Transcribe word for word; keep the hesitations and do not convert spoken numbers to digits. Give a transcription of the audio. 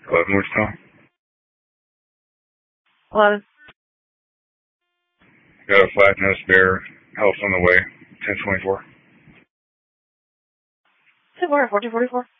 eleven, what's calling? eleven. Got a flat, no spare, health on the way, ten twenty-four. two four, fourteen forty-four.